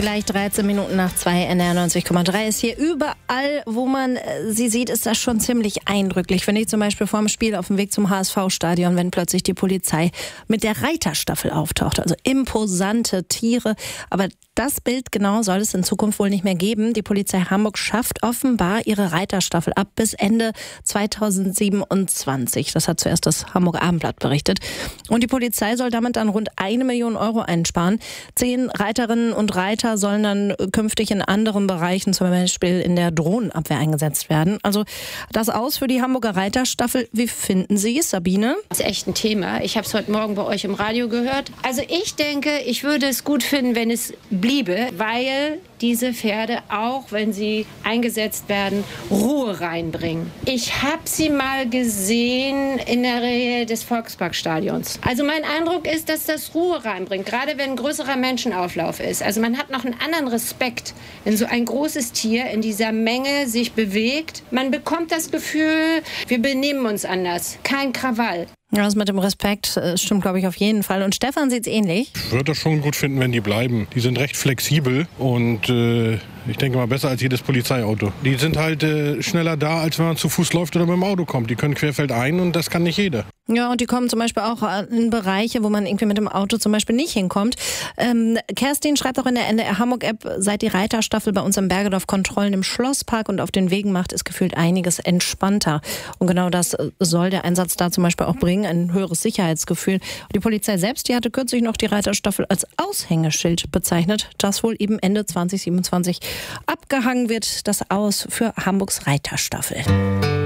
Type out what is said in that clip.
Gleich 13 Minuten nach 2, NDR 90,3 ist hier. Überall, wo man sie sieht, ist das schon ziemlich eindrücklich. Finde ich zum Beispiel vor dem Spiel auf dem Weg zum HSV-Stadion, wenn plötzlich die Polizei mit der Reiterstaffel auftaucht. Also imposante Tiere. Aber das Bild genau soll es in Zukunft wohl nicht mehr geben. Die Polizei Hamburg schafft offenbar ihre Reiterstaffel ab bis Ende 2027. Das hat zuerst das Hamburger Abendblatt berichtet. Und die Polizei soll damit dann rund 1 Million Euro einsparen. 10 Reiterinnen und Reiter sollen dann künftig in anderen Bereichen, zum Beispiel in der Drohnenabwehr, eingesetzt werden. Also das aus für die Hamburger Reiterstaffel. Wie finden Sie es, Sabine? Das ist echt ein Thema. Ich habe es heute Morgen bei euch im Radio gehört. Also ich denke, ich würde es gut finden, wenn es bliebe, weil diese Pferde, auch wenn sie eingesetzt werden, Ruhe reinbringen. Ich habe sie mal gesehen in der Nähe des Volksparkstadions. Also mein Eindruck ist, dass das Ruhe reinbringt, gerade wenn ein größerer Menschenauflauf ist. Also man hat noch einen anderen Respekt, wenn so ein großes Tier in dieser Menge sich bewegt. Man bekommt das Gefühl, wir benehmen uns anders. Kein Krawall. Ja, das mit dem Respekt stimmt, glaube ich, auf jeden Fall. Und Stefan sieht es ähnlich. Ich würde das schon gut finden, wenn die bleiben. Die sind recht flexibel und ich denke mal besser als jedes Polizeiauto. Die sind halt schneller da, als wenn man zu Fuß läuft oder mit dem Auto kommt. Die können querfeldein und das kann nicht jeder. Ja, und die kommen zum Beispiel auch in Bereiche, wo man irgendwie mit dem Auto zum Beispiel nicht hinkommt. Kerstin schreibt auch in der NDR Hamburg-App, seit die Reiterstaffel bei uns im Bergedorf Kontrollen im Schlosspark und auf den Wegen macht, ist gefühlt einiges entspannter. Und genau das soll der Einsatz da zum Beispiel auch bringen, ein höheres Sicherheitsgefühl. Und die Polizei selbst, die hatte kürzlich noch die Reiterstaffel als Aushängeschild bezeichnet, das wohl eben Ende 2027 abgehangen wird, das Aus für Hamburgs Reiterstaffel.